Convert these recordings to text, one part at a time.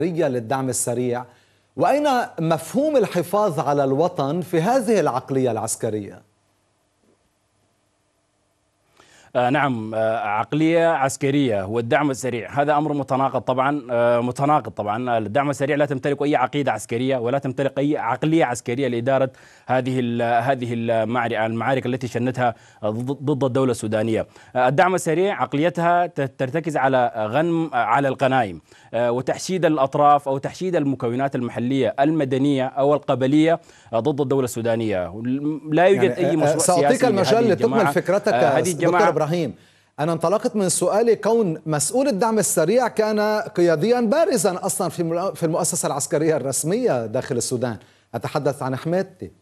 للدعم السريع؟ وأين مفهوم الحفاظ على الوطن في هذه العقلية العسكرية؟ نعم، عقلية عسكرية والدعم السريع هذا أمر متناقض طبعا. الدعم السريع لا تمتلك أي عقيدة عسكرية ولا تمتلك أي عقلية عسكرية لإدارة هذه المعارك التي شنتها ضد الدولة السودانية. الدعم السريع عقليتها ترتكز على غنم على الغنائم وتحشيد الأطراف أو تحشيد المكونات المحلية المدنية أو القبلية ضد الدولة السودانية. لا يوجد أي مشروع سياسي. سأعطيك المجال لتكمل فكرتك دكتور إبراهيم. أنا انطلقت من سؤالي كون مسؤول الدعم السريع كان قياديا بارزا أصلا في المؤسسة العسكرية الرسمية داخل السودان، أتحدث عن حميدتي.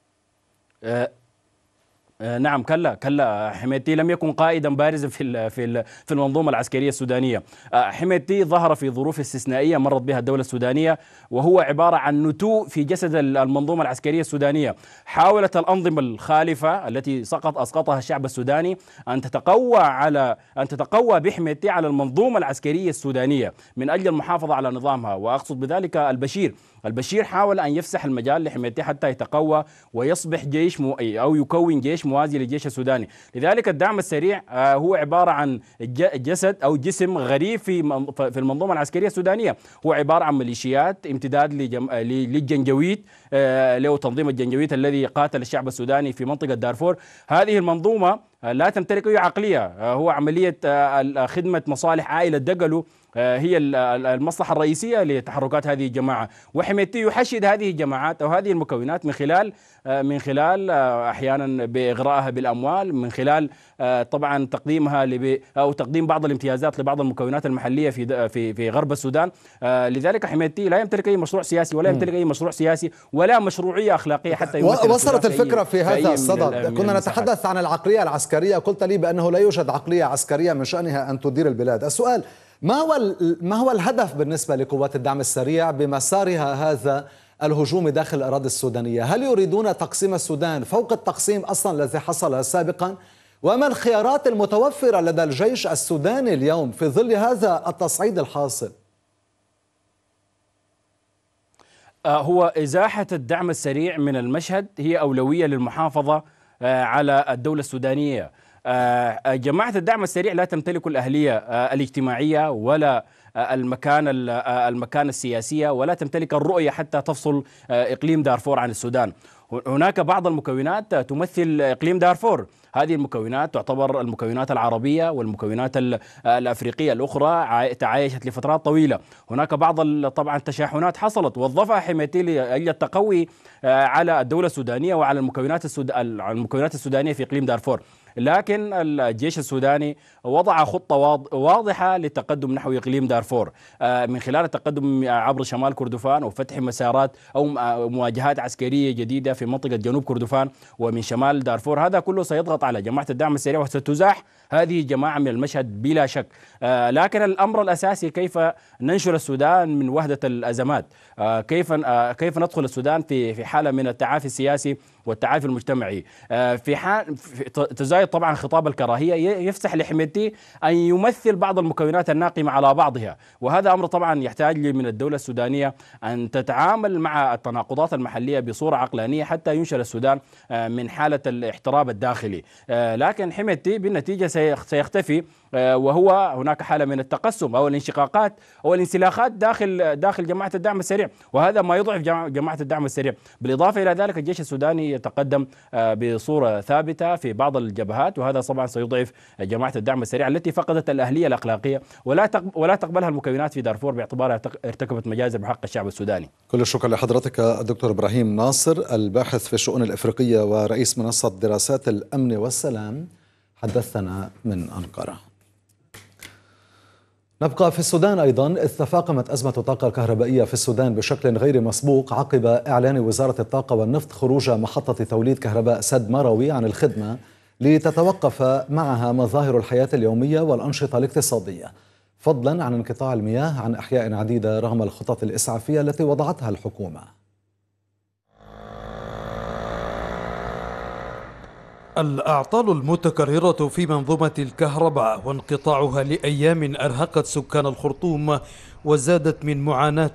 نعم، كلا حميدتي لم يكن قائدا بارزا في المنظومة العسكرية السودانية. حميدتي ظهر في ظروف استثنائية مرت بها الدولة السودانية، وهو عبارة عن نتوء في جسد المنظومة العسكرية السودانية. حاولت الأنظمة الخالفة التي أسقطها الشعب السوداني أن تتقوى بحميدتي على المنظومة العسكرية السودانية من أجل المحافظة على نظامها، وأقصد بذلك البشير حاول أن يفسح المجال لحميدتي حتى يتقوى ويصبح جيش أو يكون جيش موازي للجيش السوداني. لذلك الدعم السريع هو عبارة عن جسد أو جسم غريب في المنظومة العسكرية السودانية. هو عبارة عن ميليشيات امتداد للجنجويد، له تنظيم الجنجويد الذي قاتل الشعب السوداني في منطقة دارفور. هذه المنظومة لا تمتلك أي عقلية، هو عملية خدمة مصالح عائلة دقلو هي المصلحة الرئيسية لتحركات هذه الجماعة. وحميدتي يحشد هذه الجماعات أو هذه المكونات من خلال أحيانا بإغرائها بالأموال، من خلال طبعا تقديمها أو تقديم بعض الامتيازات لبعض المكونات المحلية في غرب السودان. لذلك حميدتي لا يمتلك أي مشروع سياسي ولا مشروعية أخلاقية حتى وصلت الفكرة في هذا الصدد. كنا نتحدث عن العقلية العسكرية، قلت لي بأنه لا يوجد عقلية عسكرية من شأنها أن تدير البلاد. السؤال: ما هو الهدف بالنسبة لقوات الدعم السريع بمسارها هذا الهجوم داخل الأراضي السودانية؟ هل يريدون تقسيم السودان فوق التقسيم أصلا الذي حصل سابقا؟ وما الخيارات المتوفرة لدى الجيش السوداني اليوم في ظل هذا التصعيد الحاصل؟ هو إزاحة الدعم السريع من المشهد هي أولوية للمحافظة على الدولة السودانية. جماعة الدعم السريع لا تمتلك الأهلية الاجتماعية ولا المكان السياسية، ولا تمتلك الرؤية حتى تفصل إقليم دارفور عن السودان. هناك بعض المكونات تمثل إقليم دارفور، هذه المكونات تعتبر المكونات العربية والمكونات الأفريقية الأخرى تعايشت لفترات طويلة. هناك بعض طبعا تشاحنات حصلت وظفها حميدتي لأجل التقوي على الدولة السودانية وعلى المكونات السودانية في إقليم دارفور. لكن الجيش السوداني وضع خطة واضحة للتقدم نحو إقليم دارفور من خلال التقدم عبر شمال كردفان وفتح مسارات أو مواجهات عسكرية جديدة في منطقة جنوب كردفان ومن شمال دارفور. هذا كله سيضغط على جماعة الدعم السريع وستزاح هذه الجماعة من المشهد بلا شك. لكن الأمر الأساسي كيف ننشر السودان من وهدة الأزمات، كيف ندخل السودان في حالة من التعافي السياسي والتعافي المجتمعي. في حال تزايد طبعا خطاب الكراهية يفسح لحميدتي أن يمثل بعض المكونات الناقمة على بعضها، وهذا أمر طبعا يحتاج من الدولة السودانية أن تتعامل مع التناقضات المحلية بصورة عقلانية حتى ينشر السودان من حالة الاحتراب الداخلي. لكن حميدتي بالنتيجة سيختفي، وهو هناك حالة من التقسم أو الانشقاقات أو الانسلاخات داخل جماعة الدعم السريع، وهذا ما يضعف جماعة الدعم السريع. بالإضافة إلى ذلك الجيش السوداني يتقدم بصورة ثابتة في بعض الجبهات، وهذا طبعا سيضعف جماعة الدعم السريع التي فقدت الأهلية الأخلاقية ولا تقبلها المكونات في دارفور باعتبارها ارتكبت مجازر بحق الشعب السوداني. كل الشكر لحضرتك الدكتور إبراهيم ناصر، الباحث في الشؤون الإفريقية ورئيس منصة دراسات الأمن والسلام، حدثنا من أنقرة. نبقى في السودان أيضا، إذ تفاقمت أزمة الطاقة الكهربائية في السودان بشكل غير مسبوق عقب إعلان وزارة الطاقة والنفط خروج محطة توليد كهرباء سد مروي عن الخدمة لتتوقف معها مظاهر الحياة اليومية والأنشطة الاقتصادية، فضلا عن انقطاع المياه عن أحياء عديدة رغم الخطط الإسعافية التي وضعتها الحكومة. الأعطال المتكررة في منظومة الكهرباء وانقطاعها لأيام أرهقت سكان الخرطوم وزادت من معاناة